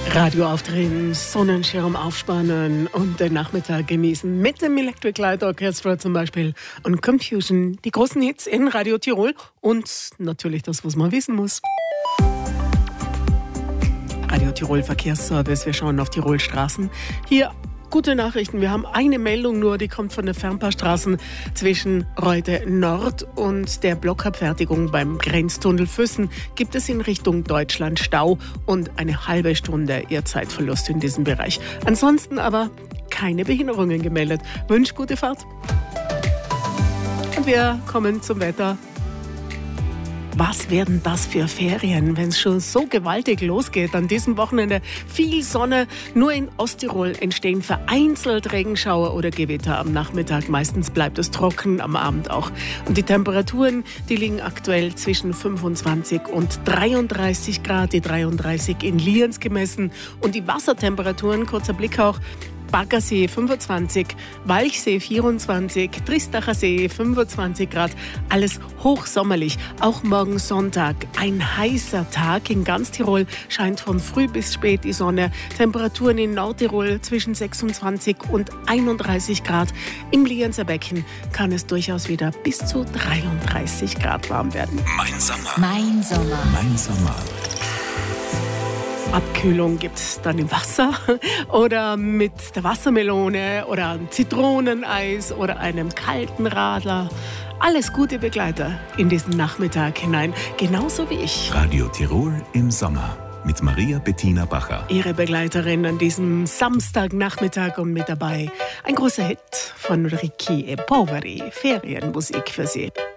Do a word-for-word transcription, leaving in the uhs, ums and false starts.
Radio aufdrehen, Sonnenschirm aufspannen und den Nachmittag genießen mit dem Electric Light Orchestra zum Beispiel und Confusion, die großen Hits in Radio Tirol und natürlich das, was man wissen muss. Radio Tirol Verkehrsservice, wir schauen auf Tirol Straßen. Hier gute Nachrichten, wir haben eine Meldung nur, die kommt von den Fernpaarstraßen zwischen Reute Nord und der Blockabfertigung beim Grenztunnel Füssen gibt es in Richtung Deutschland Stau und eine halbe Stunde ihr Zeitverlust in diesem Bereich. Ansonsten aber keine Behinderungen gemeldet. Wünsch gute Fahrt. Und wir kommen zum Wetter. Was werden das für Ferien, wenn es schon so gewaltig losgeht? An diesem Wochenende viel Sonne. Nur in Osttirol entstehen vereinzelt Regenschauer oder Gewitter am Nachmittag. Meistens bleibt es trocken, am Abend auch. Und die Temperaturen, die liegen aktuell zwischen fünfundzwanzig und dreiunddreißig Grad. Die dreiunddreißig in Lienz gemessen. Und die Wassertemperaturen, kurzer Blick auch, Baggersee fünfundzwanzig, Walchsee vierundzwanzig, Tristacher See fünfundzwanzig Grad, alles hochsommerlich. Auch morgen Sonntag ein heißer Tag. In ganz Tirol scheint von früh bis spät die Sonne. Temperaturen in Nordtirol zwischen sechsundzwanzig und einunddreißig Grad. Im Lienzer Becken kann es durchaus wieder bis zu dreiunddreißig Grad warm werden. Mein Sommer. Mein Sommer. Mein Sommer. Abkühlung gibt es dann im Wasser oder mit der Wassermelone oder einem Zitroneneis oder einem kalten Radler. Alles gute Begleiter in diesen Nachmittag hinein, genauso wie ich. Radio Tirol im Sommer mit Maria Bettina Bacher. Ihre Begleiterin an diesem Samstagnachmittag und mit dabei ein großer Hit von Ricky e Poveri, Ferienmusik für Sie.